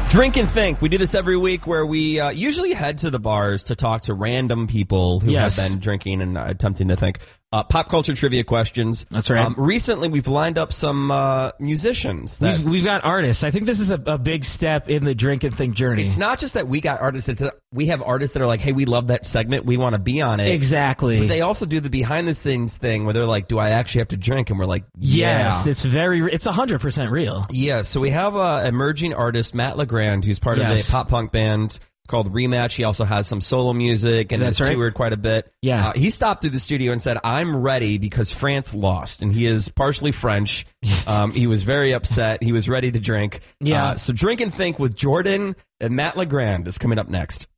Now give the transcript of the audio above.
Drink and Think. We do this every week where we usually head to the bars to talk to random people who have been drinking and attempting to think. Pop culture trivia questions. That's right. Recently, we've lined up some musicians. We've got artists. I think this is a big step in the Drink and Think journey. It's not just that we got artists. It's that we have artists that are like, hey, we love that segment. We want to be on it. Exactly. But they also do the behind-the-scenes thing where they're like, do I actually have to drink? And we're like, yes, it's 100% real. Yeah, so we have emerging artist Matt LeGrand, who's part of a pop-punk band called Rematch. He also has some solo music and has toured quite a bit. Yeah. He stopped through the studio and said, I'm ready because France lost. And he is partially French. He was very upset. He was ready to drink. Yeah. So Drink and Think with Jordan and Matt LeGrand is coming up next.